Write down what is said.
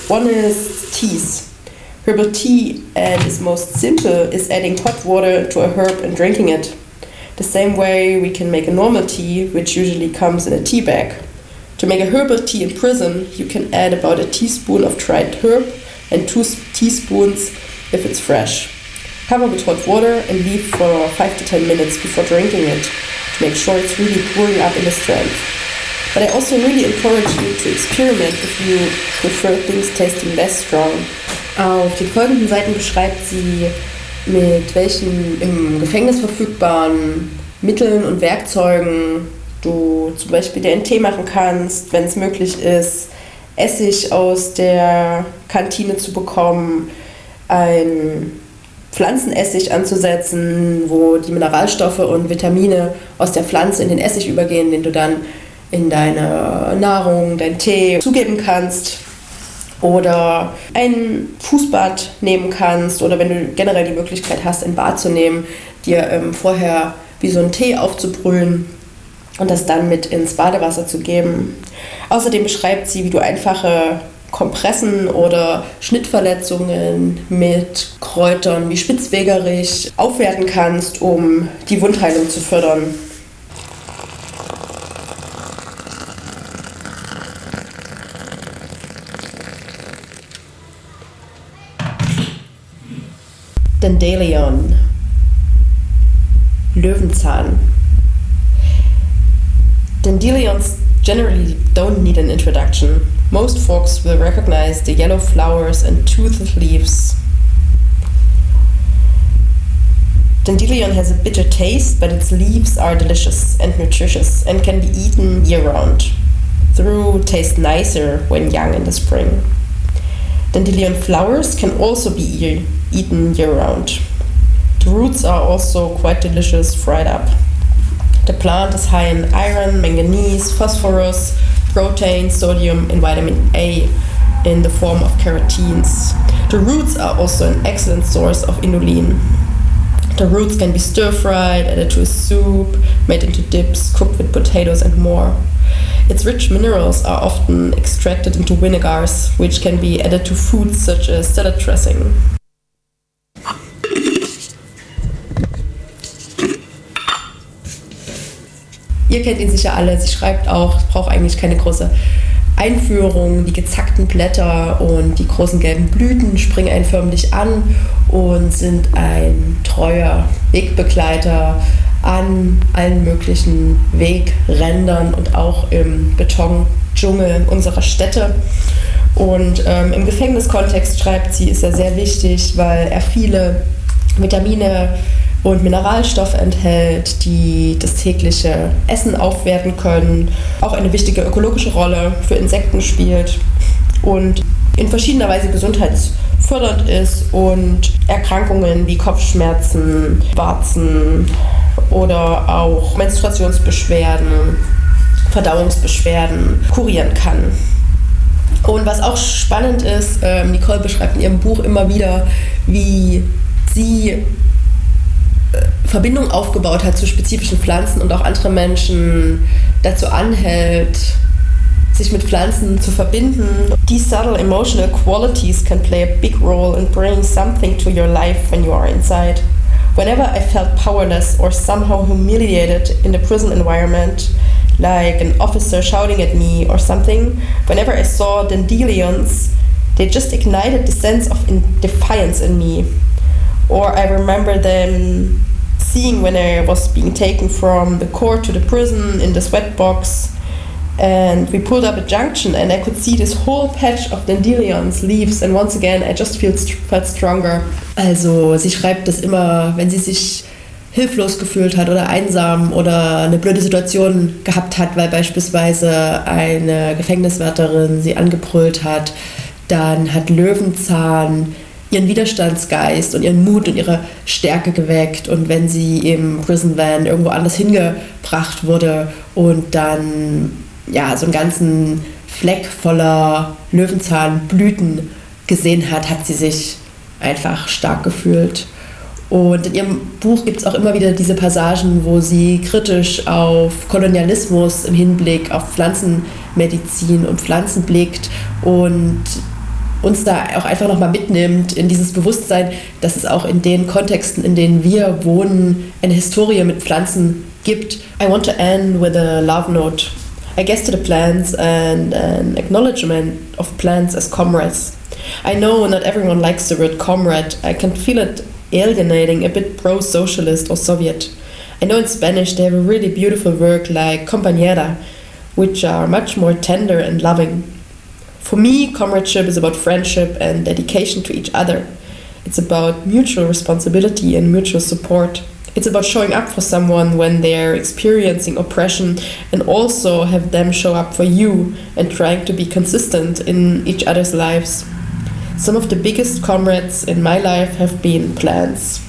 One is teas. Herbal tea, at its most simple, is adding hot water to a herb and drinking it. The same way we can make a normal tea, which usually comes in a tea bag. To make a herbal tea in prison, you can add about a teaspoon of dried herb and 2 teaspoons if it's fresh. Cover with hot water and leave for 5 to 10 minutes before drinking it to make sure it's really brewing up in the strength. But I also really encourage you to experiment if you prefer things tasting less strong. Auf den folgenden Seiten beschreibt sie, mit welchen im Gefängnis verfügbaren Mitteln und Werkzeugen du zum Beispiel dir einen Tee machen kannst, wenn es möglich ist, Essig aus der Kantine zu bekommen, ein Pflanzenessig anzusetzen, wo die Mineralstoffe und Vitamine aus der Pflanze in den Essig übergehen, den du dann in deine Nahrung, deinen Tee zugeben kannst. Oder ein Fußbad nehmen kannst oder wenn du generell die Möglichkeit hast, ein Bad zu nehmen, dir vorher wie so einen Tee aufzubrühen und das dann mit ins Badewasser zu geben. Außerdem beschreibt sie, wie du einfache Kompressen oder Schnittverletzungen mit Kräutern wie Spitzwegerich aufwerten kannst, um die Wundheilung zu fördern. Dandelion, Löwenzahn. Dandelions generally don't need an introduction. Most folks will recognize the yellow flowers and toothed leaves. Dandelion has a bitter taste, but its leaves are delicious and nutritious and can be eaten year-round. The root tastes nicer when young in the spring. Dandelion flowers can also be eaten year-round. The roots are also quite delicious fried up. The plant is high in iron, manganese, phosphorus, protein, sodium and vitamin A in the form of carotenes. The roots are also an excellent source of inulin. The roots can be stir-fried, added to a soup, made into dips, cooked with potatoes and more. Its rich minerals are often extracted into vinegars, which can be added to foods such as salad dressing. Ihr kennt ihn sicher alle, sie schreibt auch, es braucht eigentlich keine große Einführung, die gezackten Blätter und die großen gelben Blüten springen einen förmlich an und sind ein treuer Wegbegleiter an allen möglichen Wegrändern und auch im Betondschungel unserer Städte. Und im Gefängniskontext, schreibt sie, ist er sehr wichtig, weil er viele Vitamine und Mineralstoffe enthält, die das tägliche Essen aufwerten können, auch eine wichtige ökologische Rolle für Insekten spielt und in verschiedener Weise gesundheitsfördernd ist und Erkrankungen wie Kopfschmerzen, Warzen oder auch Menstruationsbeschwerden, Verdauungsbeschwerden kurieren kann. Und was auch spannend ist, Nicole beschreibt in ihrem Buch immer wieder, wie sie Verbindungen aufgebaut hat zu spezifischen Pflanzen und auch andere Menschen dazu anhält, sich mit Pflanzen zu verbinden. These subtle emotional qualities can play a big role in bringing something to your life when you are inside. Whenever I felt powerless or somehow humiliated in the prison environment, like an officer shouting at me or something, whenever I saw dandelions, they just ignited the sense of defiance in me. Or I remember them seeing when I was being taken from the court to the prison in the sweatbox, and we pulled up a junction and I could see this whole patch of dandelions, leaves, and once again I just felt stronger. Also sie schreibt das immer, wenn sie sich hilflos gefühlt hat oder einsam oder eine blöde Situation gehabt hat, weil beispielsweise eine Gefängniswärterin sie angebrüllt hat, dann hat Löwenzahn ihren Widerstandsgeist und ihren Mut und ihre Stärke geweckt. Und wenn sie im Prison Van irgendwo anders hingebracht wurde und dann so einen ganzen Fleck voller Löwenzahnblüten gesehen hat, hat sie sich einfach stark gefühlt. Und in ihrem Buch gibt es auch immer wieder diese Passagen, wo sie kritisch auf Kolonialismus im Hinblick auf Pflanzenmedizin und Pflanzen blickt und uns da auch einfach nochmal mitnimmt in dieses Bewusstsein, dass es auch in den Kontexten, in denen wir wohnen, eine Historie mit Pflanzen gibt. I want to end with a love note, I guess, to the plants and an acknowledgement of plants as comrades. I know not everyone likes the word comrade. I can feel it alienating, a bit pro-socialist or Soviet. I know in Spanish they have a really beautiful word like compañera, which are much more tender and loving. For me, comradeship is about friendship and dedication to each other. It's about mutual responsibility and mutual support. It's about showing up for someone when they're experiencing oppression, and also have them show up for you and trying to be consistent in each other's lives. Some of the biggest comrades in my life have been plants.